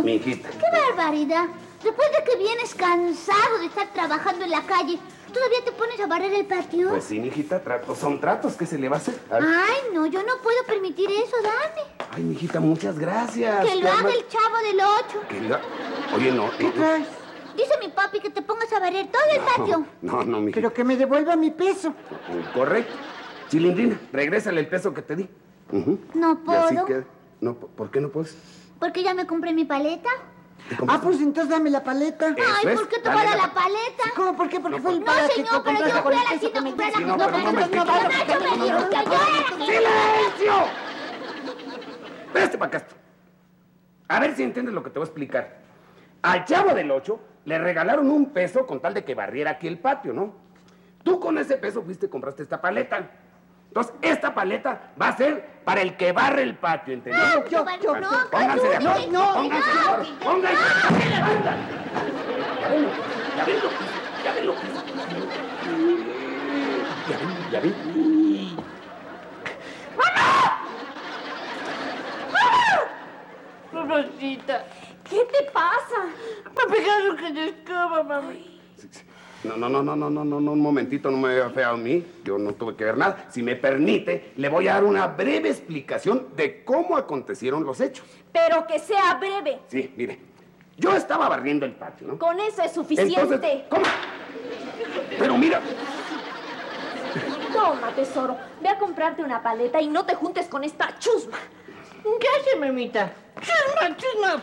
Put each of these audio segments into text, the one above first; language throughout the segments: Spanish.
Mi hijita. ¡Qué barbaridad! Después de que vienes cansado de estar trabajando en la calle, ¿todavía te pones a barrer el patio? Pues sí, mi hijita, tratos son tratos. ¿Qué se le va a hacer? Ay, no, yo no puedo permitir eso, dame. Ay, mi hijita, muchas gracias. Que lo haga el chavo del 8. Oye, no. ¿Qué traes? Dice mi papi que te pongas a barrer todo el patio. No, mi hijita. Pero que me devuelva mi peso. Correcto. Chilindrina, regrésale el peso que te di. No Y así puedo. queda. No, ¿por qué no puedes? Porque ya me compré mi paleta. Pues entonces dame la paleta. Ay, ¿por qué te voy a dar la paleta? ¿Cómo? ¿Por qué? Porque fue el No, para que señor, pero compraste yo con fui el a la peso que tienda a me comprar diste. la pero no me expliques. Nacho me dijo que yo era. ¡Silencio! Preste para acá esto. A ver si entiendes lo que te voy a explicar. Al chavo del 8 le regalaron un peso con tal de que barriera aquí el patio, ¿no? Tú con ese peso fuiste y compraste esta paleta. Entonces, esta paleta va a ser para el que barre el patio, ¿entendido? Pónganse de acuerdo. Pónganse. Anda. Ya ven lo que hizo. Ya ven. Rosita, ¿qué te pasa? Me pegaron con la escoba, mami. No, un momentito, no me vea fea a mí. Yo no tuve que ver nada. Si me permite, le voy a dar una breve explicación de cómo acontecieron los hechos. Pero que sea breve. Sí, mire. Yo estaba barriendo el patio, ¿no? Con eso es suficiente. Entonces, ¿cómo? Pero mira. Toma, tesoro. Ve a comprarte una paleta y no te juntes con esta chusma. ¿Qué hace, mamita? Chusma.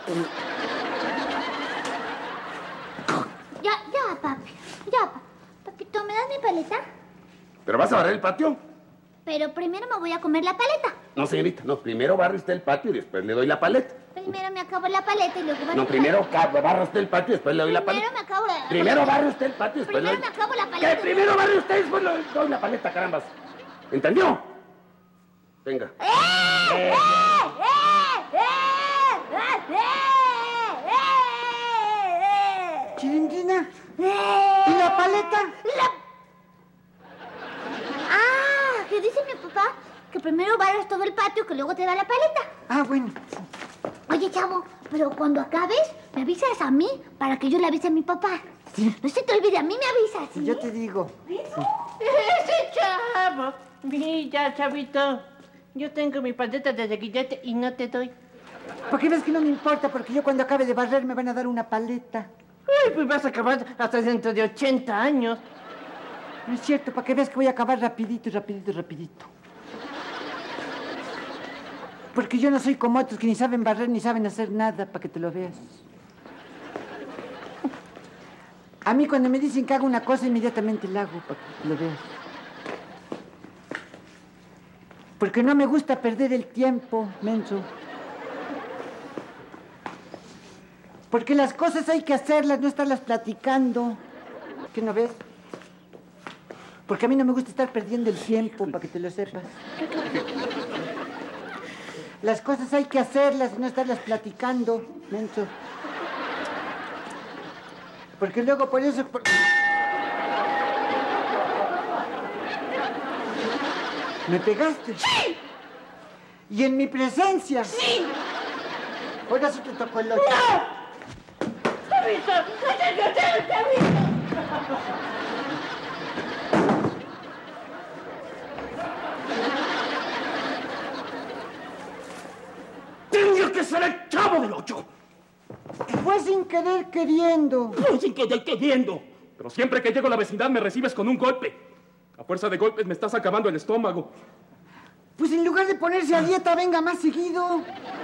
Ya, papi. Ya, papito, ¿me das mi paleta? ¿Pero vas a barrer el patio? Pero primero me voy a comer la paleta. No, señorita, no. Primero barre usted el patio y después le doy la paleta. Primero me acabo la paleta y luego barro No, el primero barre usted el patio y después le doy la paleta. Primero me acabo la... Primero barre usted el patio y después Primero le doy... me acabo la paleta. ¿Qué? Primero barre usted y después le doy la paleta, carambas. ¿Entendió? Venga. Chilindrina. ¿Y la paleta? ¿Qué dice mi papá? Que primero barras todo el patio, que luego te da la paleta. Bueno. Oye, chavo, pero cuando acabes, me avisas a mí para que yo le avise a mi papá. Sí. No se te olvide, a mí me avisas, ¿sí? Yo te digo. Ese chavo. Mira, chavito. Yo tengo mi paleta de reguillete y no te doy. ¿Por qué ves que no me importa? Porque yo cuando acabe de barrer me van a dar una paleta. Ay, pues vas a acabar hasta dentro de 80 años. No es cierto, para que veas que voy a acabar rapidito. Porque yo no soy como otros que ni saben barrer ni saben hacer nada, para que te lo veas. A mí cuando me dicen que hago una cosa, inmediatamente la hago, para que te lo veas. Porque no me gusta perder el tiempo, menso. Porque las cosas hay que hacerlas, no estarlas platicando. ¿Qué no ves? Porque a mí no me gusta estar perdiendo el tiempo, para que te lo sepas. Las cosas hay que hacerlas y no estarlas platicando, menso. Porque luego por eso... ¿Me pegaste? ¡Sí! ¿Y en mi presencia? ¡Sí! Ahora sí te tocó el 8. ¡No! ¡Chavito! ¡Chavito! ¡Tenía que ser el chavo del 8! Fue sin querer queriendo. No, sin querer queriendo. Pero siempre que llego a la vecindad me recibes con un golpe. A fuerza de golpes me estás acabando el estómago. Pues en lugar de ponerse a dieta, venga más seguido.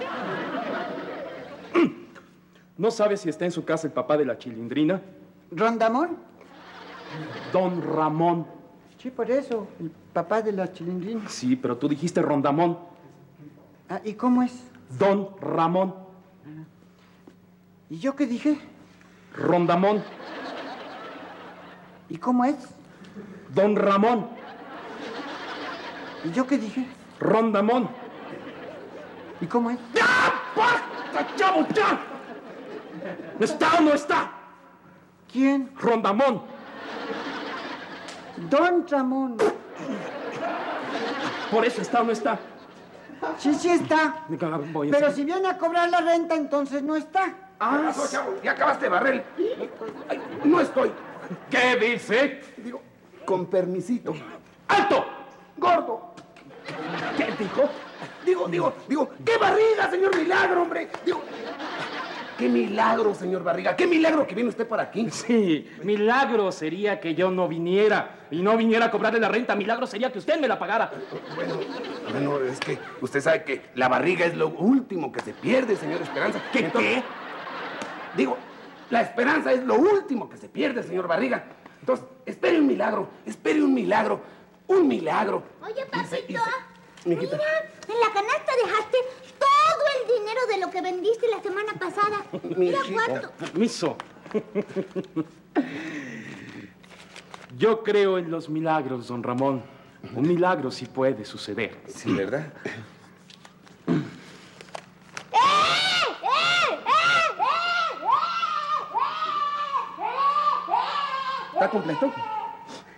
¿No sabes si está en su casa el papá de la Chilindrina? ¿Rondamón? Don Ramón. Sí, por eso, el papá de la Chilindrina. Sí, pero tú dijiste Rondamón. ¿Y cómo es? Don Ramón. ¿Y yo qué dije? Rondamón. ¿Y cómo es? Don Ramón. ¿Y yo qué dije? Rondamón. ¿Y cómo es? ¡Ya! ¡Basta, chavo, ya! ¿Está o no está? ¿Quién? Rondamón. Don Ramón. Por eso está o no está. Sí está. Voy a Pero enseñar. si viene a cobrar la renta, entonces no está. ¿Qué pasó, chavo? ¿Ya acabaste de barrer? Ay, no estoy. ¿Qué dice? Digo, con permisito. ¡Alto! ¡Gordo! ¿Qué dijo? Digo, ¡qué barriga, señor Milagro, hombre! Digo, ¡qué milagro, señor Barriga! ¡Qué milagro que viene usted por aquí! Sí, milagro sería que yo no viniera y no viniera a cobrarle la renta. Milagro sería que usted me la pagara. Bueno, es que usted sabe que la barriga es lo último que se pierde, señor Esperanza. ¿Qué? Digo, la esperanza es lo último que se pierde, señor Barriga. Entonces, espere un milagro. ¡Un milagro! Oye, papito. Mijita. Mira, en la canasta dejaste todo el dinero de lo que vendiste la semana pasada. Mira cuánto. Permiso. Yo creo en los milagros, don Ramón. Un milagro sí puede suceder. Sí, ¿verdad? ¿Está completo?